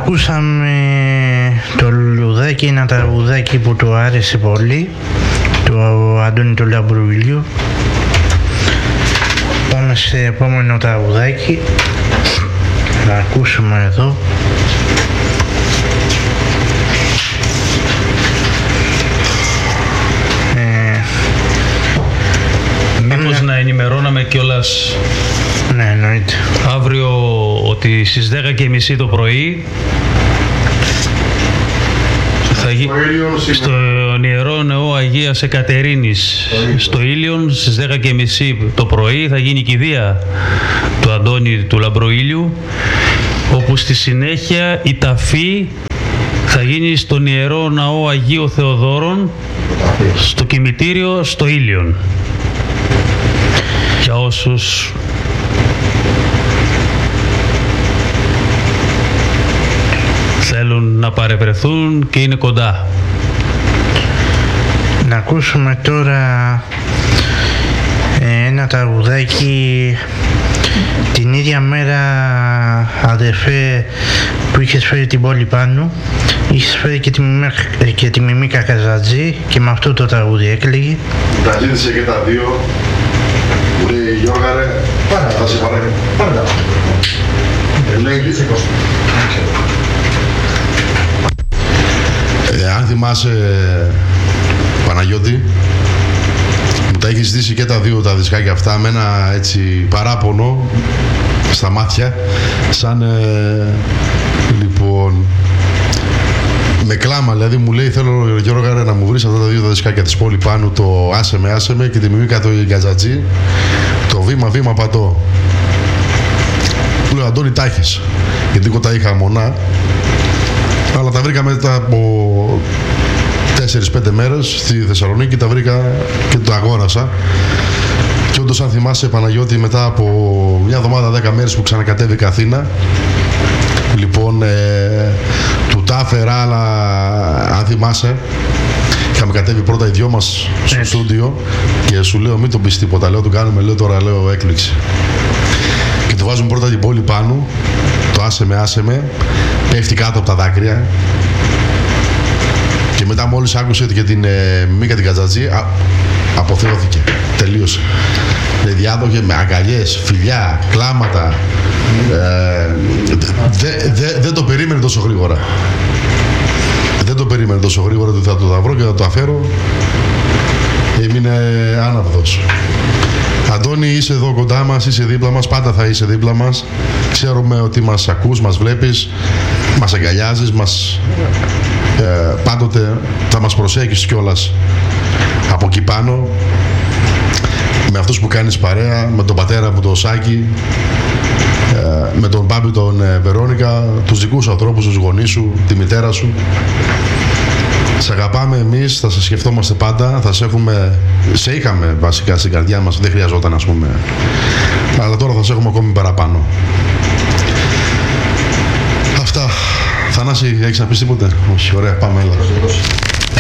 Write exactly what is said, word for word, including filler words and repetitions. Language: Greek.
Ακούσαμε το λουλουδάκι, ένα τραγουδάκι που του άρεσε πολύ, του Αντώνη του Λαμπρουηλιού. Πάμε σε επόμενο τραγουδάκι, θα ακούσουμε εδώ. Ε, Μήπως να ενημερώναμε κιόλας, ναι, εννοείται, αύριο ότι στις δέκα και μισή το πρωί θα γίνει στον Ιερό Νεό Αγίας Εκατερίνης στο Ήλιον στις δέκα και μισή το πρωί θα γίνει η κηδεία του Αντώνη του Λαμπροήλιου, όπου στη συνέχεια η ταφή θα γίνει στον Ιερό Ναό Αγίου Θεοδόρων στο κημητήριο στο Ήλιον. Για όσους θέλουν να παρευρεθούν και είναι κοντά. Να ακούσουμε τώρα ένα τραγουδάκι την ίδια μέρα, αδερφέ, που είχες φέρει την πόλη πάνω. Είχες φέρει και τη, και τη Μιμίκα Καζατζή και με αυτό το τραγούδι έκλαιγε. Τα ζήτησε και τα δύο. Μου λέει Γιώργα ρε, θα σε παρέμει. Πάρε τα. Λέει τι σε κόστο. Αν θυμάσαι, Παναγιώτη, μου τα έχει ζητήσει και τα δύο τα δισκάκια αυτά με ένα έτσι παράπονο στα μάτια, σαν ε, λοιπόν με κλάμα, δηλαδή μου λέει θέλω Γιώργα να μου βρεις αυτά τα δύο τα δισκάκια της πόλη πάνω, το άσε με άσε με και τη Μιμίκα το Γκαζατζή, το βήμα βήμα πατώ. Του λέω Αντώνη τα έχεις, γιατί εγώ τα είχα μονά, αλλά τα βρήκα μετά από τέσσερις πέντε μέρες στη Θεσσαλονίκη, τα βρήκα και το αγόρασα. Και όντως, αν θυμάσαι Παναγιώτη, μετά από μια εβδομάδα δέκα μέρες που ξανακατέβηκα Αθήνα, λοιπόν ε, του τα έφερα, αλλά αν θυμάσαι είχαμε κατέβει πρώτα οι δυο μας στο στούντιο και σου λέω μην τον πεις τίποτα, λέω του κάνουμε, λέω τώρα λέω έκπληξη. Και του βάζουμε πρώτα την πόλη πάνω, το άσε με άσε με, πέφτει κάτω από τα δάκρυα. Και μετά μόλις άκουσε και την ε, Μιμίκα την Καζατζή, αποθεώθηκε, τελείωσε. Δηλαδή διάδοχε με αγκαλιές, φιλιά, κλάματα. Ε, δεν δε, δε το περίμενε τόσο γρήγορα. Δεν το περίμενε τόσο γρήγορα ότι θα το θα βρω και θα το αφέρω. Έμεινε άναυδος. Αντώνη, είσαι εδώ κοντά μας, είσαι δίπλα μας, πάντα θα είσαι δίπλα μας. Ξέρουμε ότι μας ακούς, μας βλέπεις, μας αγκαλιάζεις, μας, ε, πάντοτε θα μας προσέχεις κιόλας από εκεί πάνω. Με αυτούς που κάνεις παρέα, με τον πατέρα μου τον Σάκη, ε, με τον Μπάμπη τον ε, Βερόνικα, τους δικούς ανθρώπους, τους γονείς σου, τη μητέρα σου. Σε αγαπάμε εμείς, θα σε σκεφτόμαστε πάντα, θα σε έχουμε, σε είχαμε βασικά στην καρδιά μας, δεν χρειαζόταν ας πούμε, αλλά τώρα θα σε έχουμε ακόμη παραπάνω. Αυτά. Θανάση, έχεις να πεις τίποτε? Όχι, ωραία, πάμε, έλα.